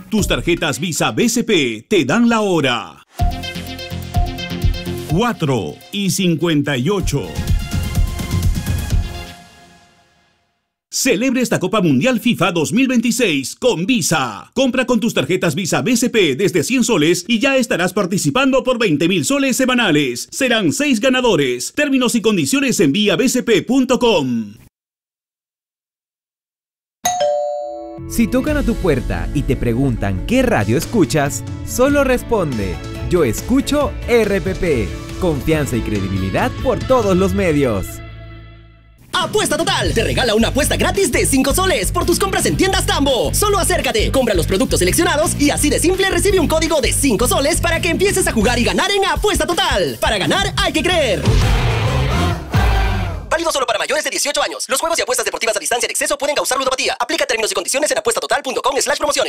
Tus tarjetas Visa BCP te dan la hora. 4:58. Celebre esta Copa Mundial FIFA 2026 con Visa. Compra con tus tarjetas Visa BCP desde 100 soles y ya estarás participando por 20.000 soles semanales. Serán 6 ganadores. Términos y condiciones en viabcp.com. Si tocan a tu puerta y te preguntan qué radio escuchas, solo responde: yo escucho RPP. Confianza y credibilidad por todos los medios. Apuesta Total te regala una apuesta gratis de 5 soles por tus compras en tiendas Tambo. Solo acércate, compra los productos seleccionados y así de simple recibe un código de 5 soles para que empieces a jugar y ganar en Apuesta Total. Para ganar hay que creer. Válido solo para mayores de 18 años. Los juegos y apuestas deportivas a distancia de exceso pueden causar ludopatía. Aplica términos y condiciones en apuestatotal.com/promociones.